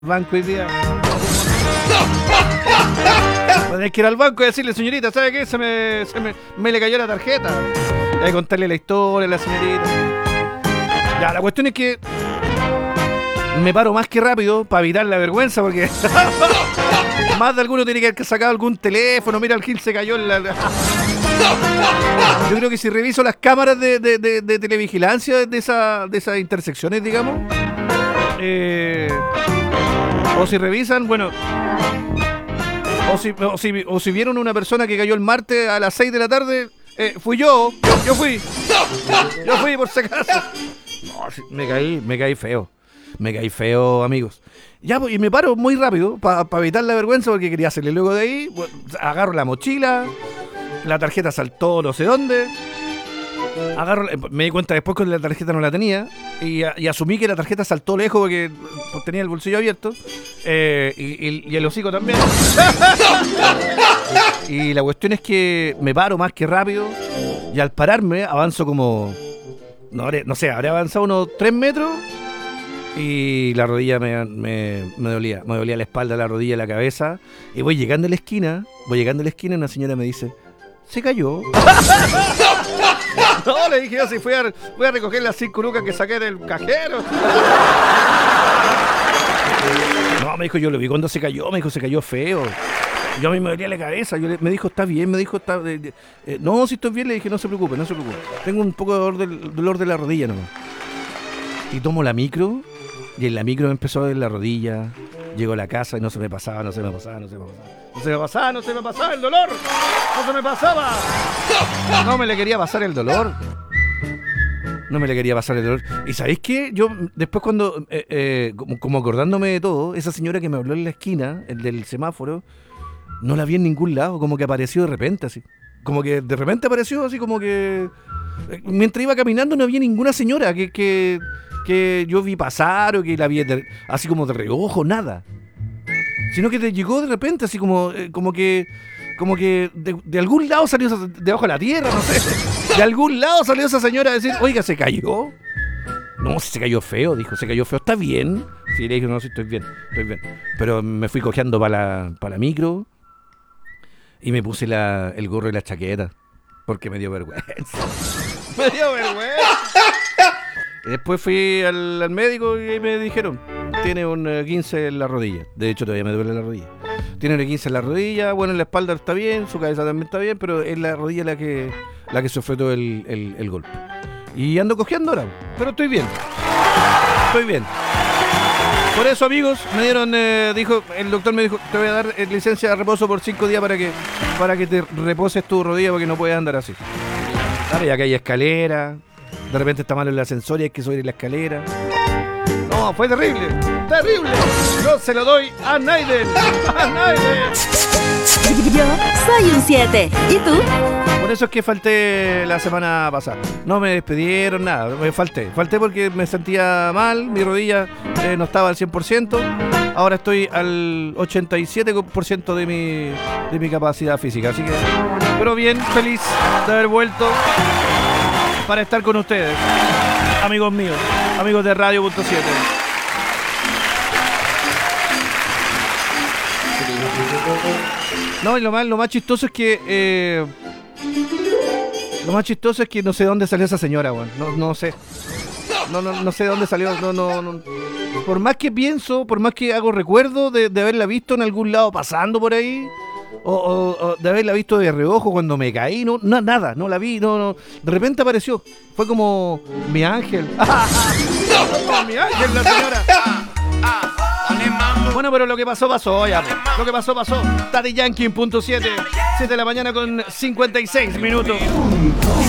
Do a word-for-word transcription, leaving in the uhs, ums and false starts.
banco hoy día. Tenés que ir al banco y decirle, señorita, ¿sabe qué? Se me, se me, me le cayó la tarjeta. Y hay que contarle la historia a la señorita. Ya, la cuestión es que me paro más que rápido para evitar la vergüenza, porque más de alguno tiene que haber sacado algún teléfono. Mira, el Gil se cayó en la... Yo creo que si reviso las cámaras de, de, de, de televigilancia de, esa, de esas intersecciones, digamos, eh, o si revisan, bueno, o si, o, si, o si vieron una persona que cayó el martes a las seis de la tarde, eh, fui yo, yo, yo fui, yo fui por si acaso. No, me caí, me caí feo, me caí feo, amigos. Ya, y me paro muy rápido para pa evitar la vergüenza, porque quería hacerle luego de ahí. Bueno, agarro la mochila, la tarjeta saltó no sé dónde. Agarro, me di cuenta después que la tarjeta no la tenía y, y asumí que la tarjeta saltó lejos porque pues, tenía el bolsillo abierto, eh, y, y, y el hocico también. Y la cuestión es que me paro más que rápido y al pararme avanzo como, no, no sé, habré avanzado unos tres metros y la rodilla me, me, me dolía, me dolía la espalda, la rodilla, la cabeza, y voy llegando a la esquina, voy llegando a la esquina y una señora me dice, ¿se cayó? No, le dije yo, si fui a, fui a recoger las cinco lucas que saqué del cajero. No, me dijo, yo lo vi cuando se cayó, me dijo, se cayó feo. Yo a mí me dolía la cabeza, yo le, me dijo, ¿está bien? Me dijo, está de, de, eh, no, si estoy bien, le dije, no se preocupe, no se preocupe. Tengo un poco de dolor, del, dolor de la rodilla nomás. Y tomo la micro, y en la micro me empezó a doler la rodilla. Llego a la casa y no se me pasaba, no se me pasaba, no se me pasaba. No se me pasaba, no se me pasaba el dolor. No se me pasaba. No me le quería pasar el dolor. No me le quería pasar el dolor. ¿Y sabéis qué? Yo después cuando, eh, eh, como, como acordándome de todo, esa señora que me habló en la esquina, el del semáforo, no la vi en ningún lado, como que apareció de repente así. Como que de repente apareció así como que... Mientras iba caminando no había ninguna señora que... que que yo vi pasar o que la vi de, así como de reojo, nada. Sino que te llegó de repente, así como, eh, como que como que de, de algún lado salió esa, debajo de la tierra, no sé. De algún lado salió esa señora a decir, oiga, ¿se cayó? No, si se cayó feo, dijo, se cayó feo, ¿está bien? Sí, le dije, no, sí, estoy bien, estoy bien. Pero me fui cojeando para la, para la micro y me puse la, el gorro y la chaqueta, porque me dio vergüenza. Me dio vergüenza. Y después fui al, al médico y me dijeron, tiene un uh, quince en la rodilla. De hecho, todavía me duele la rodilla. Tiene un quince en la rodilla, bueno, en la espalda está bien, su cabeza también está bien, pero es la rodilla la que la que sufrió todo el, el, el golpe. Y ando cojeando ahora, pero estoy bien. Estoy bien. Por eso, amigos, me dieron, eh, dijo, el doctor me dijo, te voy a dar eh, licencia de reposo por cinco días para que para que te reposes tu rodilla porque no puedes andar así. Claro, ya que hay escalera. De repente está malo el ascensor y hay que subir la escalera. No, fue terrible, terrible. Yo se lo doy a Naiden. A Naiden. Yo soy un siete. ¿Y tú? Por eso es que falté la semana pasada. No me despidieron, nada. Me falté. Falté porque me sentía mal. Mi rodilla eh, no estaba al cien por ciento. Ahora estoy al ochenta y siete por ciento de mi, de mi capacidad física. Así que, pero bien, feliz de haber vuelto para estar con ustedes, amigos míos, amigos de Radio Punto siete. No, y lo más, lo más chistoso es que eh, lo más chistoso es que no sé dónde salió esa señora, weón. No, no sé. No, no, no sé dónde salió. No, no, no. Por más que pienso, por más que hago recuerdo de, de haberla visto en algún lado pasando por ahí. O, o, o de haberla visto de reojo cuando me caí, no, no, nada, no la vi, no, no, de repente apareció, fue como mi ángel, como mi ángel la señora. Bueno, pero lo que pasó, pasó, ya, lo que pasó, pasó. Daddy Yankee, punto siete, siete de la mañana con cincuenta y seis minutos.